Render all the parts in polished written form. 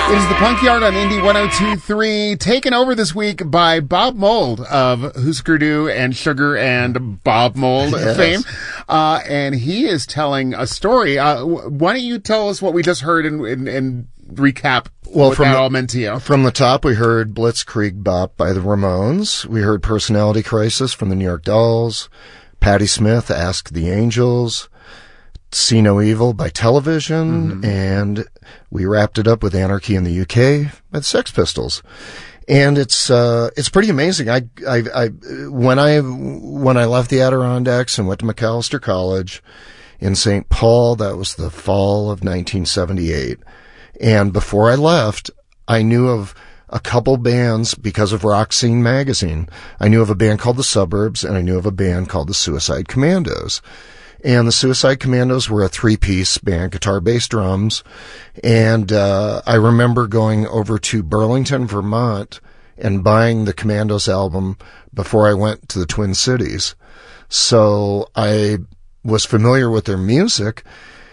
It is the Punk Yard on Indie 102.3, taken over this week by Bob Mould of Husker Du and Sugar and Bob Mould fame. And he is telling a story. Why don't you tell us what we just heard and recap what that all meant to you? From the top, we heard Blitzkrieg Bop by the Ramones. We heard Personality Crisis from the New York Dolls. Patti Smith, Ask the Angels. See No Evil by Television, and we wrapped it up with Anarchy in the UK by the Sex Pistols. And it's pretty amazing. When I left the Adirondacks and went to Macalester College in St. Paul, that was the fall of 1978. And before I left, I knew of a couple bands because of Rock Scene magazine. I knew of a band called The Suburbs, and I knew of a band called the Suicide Commandos. And the Suicide Commandos were a three-piece band, guitar, bass, drums. And I remember going over to Burlington, Vermont, and buying the Commandos album before I went to the Twin Cities. So I was familiar with their music,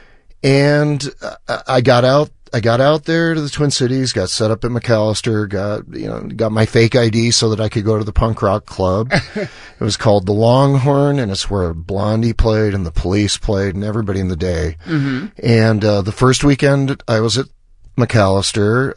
and I got out there to the Twin Cities, got set up at Macalester, got my fake ID so that I could go to the punk rock club. It was called the Longhorn, and it's where Blondie played and the Police played and everybody in the day. And the first weekend I was at Macalester,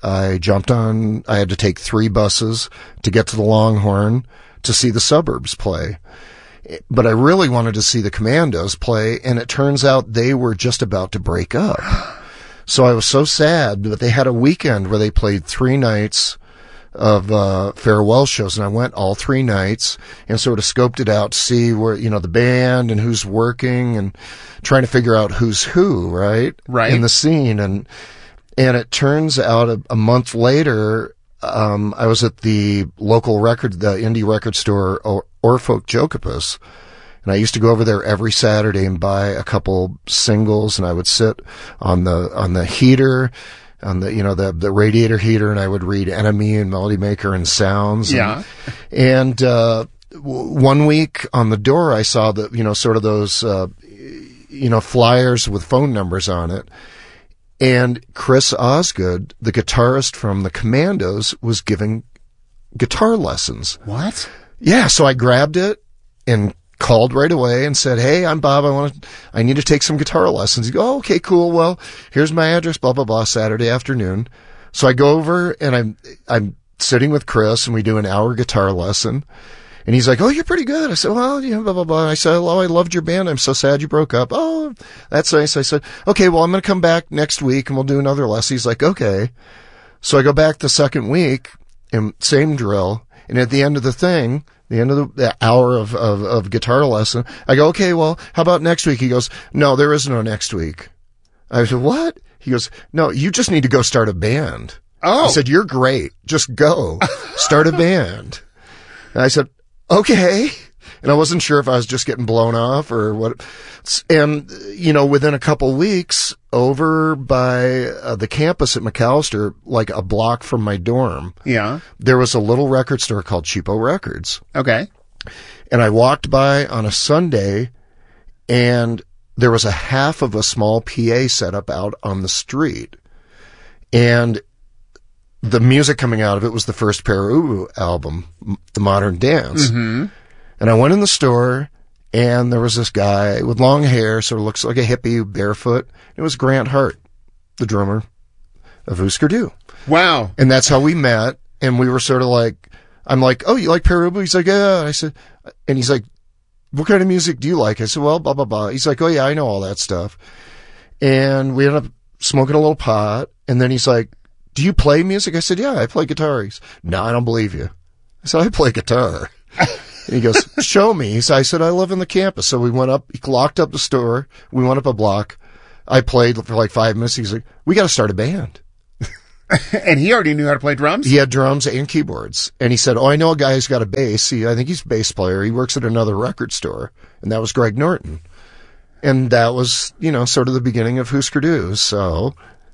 I had to take 3 buses to get to the Longhorn to see the Suburbs play. But I really wanted to see the Commandos play, and it turns out they were just about to break up. So I was so sad, but they had a weekend where they played 3 nights of farewell shows, and I went all 3 nights and sort of scoped it out to see where, the band and who's working and trying to figure out who's who, right? In the scene. And it turns out a month later, I was at the local the indie record store, Orfolk Jokopus. And I used to go over there every Saturday and buy a couple singles, and I would sit on the heater, on the radiator heater, and I would read Enemy and Melody Maker and Sounds. Yeah. And one week on the door, I saw sort of those, flyers with phone numbers on it. And Chris Osgood, the guitarist from the Commandos, was giving guitar lessons. What? Yeah. So I grabbed it and called right away and said, "Hey, I'm Bob. I need to take some guitar lessons." He goes, "Oh, okay, cool. Well, here's my address, blah, blah, blah, Saturday afternoon." So I go over and I'm sitting with Chris, and we do an hour guitar lesson. And he's like, "Oh, you're pretty good." I said, "Well, yeah, blah, blah, blah." I said, "Oh, I loved your band. I'm so sad you broke up." "Oh, that's nice." I said, "Okay, well, I'm going to come back next week and we'll do another lesson." He's like, "Okay." So I go back the second week and same drill. And at the end of the thing, the end of the hour of guitar lesson, I go, "Okay, well, how about next week?" He goes, "No, there is no next week." I said, "What?" He goes, "No, you just need to go start a band." Oh. I said, "You're great. Just go. Start a band." And I said, "Okay." And I wasn't sure if I was just getting blown off or what. And, within a couple weeks, over by the campus at Macalester, like a block from my dorm, there was a little record store called Cheapo Records. Okay. And I walked by on a Sunday, and there was a half of a small PA set up out on the street. And the music coming out of it was the first Peru album, The Modern Dance. And I went in the store, and there was this guy with long hair, sort of looks like a hippie, barefoot. It was Grant Hart, the drummer of Husker Du. Wow. And that's how we met, and we were sort of like, I'm like, "Oh, you like Peru?" He's like, "Yeah." I said, and he's like, "What kind of music do you like?" I said, "Well, blah, blah, blah." He's like, "Oh, yeah, I know all that stuff." And we ended up smoking a little pot, and then he's like, "Do you play music?" I said, "Yeah, I play guitar." He's, "No, I don't believe you." I said, "I play guitar." And he goes, "Show me." So I said, "I live in the campus." So we went up, he locked up the store. We went up a block. I played for like 5 minutes. He's like, "We got to start a band." And he already knew how to play drums? He had drums and keyboards. And he said, "Oh, I know a guy who's got a bass. I think he's a bass player. He works at another record store." And that was Greg Norton. And that was, sort of the beginning of Husker Du. So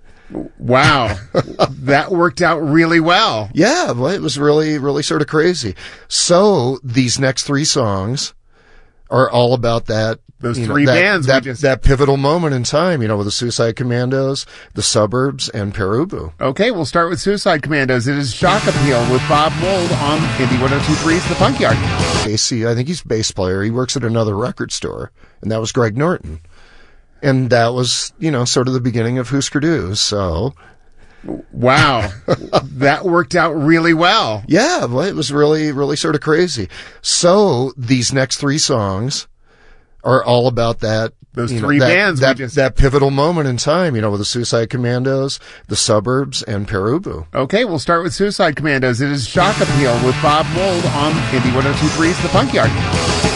Wow. That worked out really well. Yeah, well, it was really, really sort of crazy. So these next 3 songs are all about that Those three bands. That pivotal moment in time, with the Suicide Commandos, the Suburbs, and Perubu. Okay, we'll start with Suicide Commandos. It is Shock Appeal with Bob Mould on Indie 102.3's The Funk Yard. Casey, I think he's bass player. He works at another record store, and that was Greg Norton. And that was, sort of the beginning of Husker Du, so... Wow. That worked out really well. Yeah, well, it was really, really sort of crazy. So these next three songs are all about that. Those three bands. That pivotal moment in time, with the Suicide Commandos, the Suburbs, and Perubu. Okay, we'll start with Suicide Commandos. It is Shock Appeal with Bob Mould on Indie 102.3's The Funk Yard.